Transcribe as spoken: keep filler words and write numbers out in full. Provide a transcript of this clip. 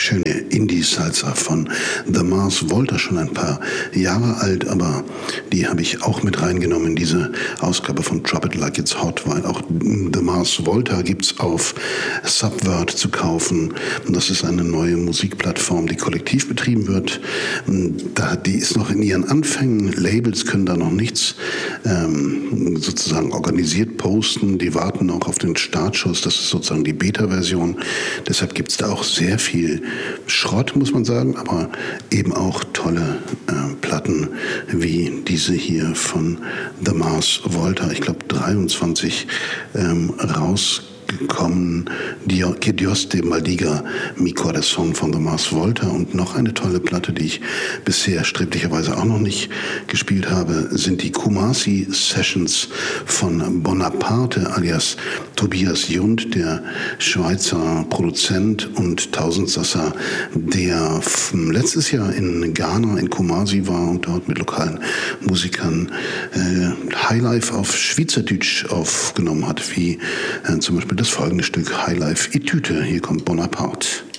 Schöne Indie-Salsa von The Mars Volta, schon ein paar Jahre alt, aber die habe ich auch mit reingenommen in diese Ausgabe von Drop It Like It's Hot, weil auch The Mars Volta gibt es auf Subvert zu kaufen. Und das ist eine neue Musikplattform, die kollektiv betrieben wird. Da, die ist noch in ihren Anfängen. Labels können da noch nichts ähm, sozusagen organisiert posten. Die warten auch auf den Startschuss. Das ist sozusagen die Beta-Version. Deshalb gibt es da auch sehr viel Schrott, muss man sagen, aber eben auch tolle äh, Platten wie diese hier von The Mars Volta. Ich glaube dreiundzwanzig ähm, rausgekommen. Que Dios te maldiga mi corazón von The Mars Volta. Und noch eine tolle Platte, die ich bisher sträflicherweise auch noch nicht gespielt habe, sind die Kumasi Sessions von Bonaparte alias Tobias Jund, der Schweizer Produzent und Tausendsasser, der letztes Jahr in Ghana, in Kumasi war und dort mit lokalen Musikern äh, Highlife auf Schweizerdeutsch aufgenommen hat, wie äh, zum Beispiel das folgende Stück Highlife Etüte. Hier kommt Bonaparte.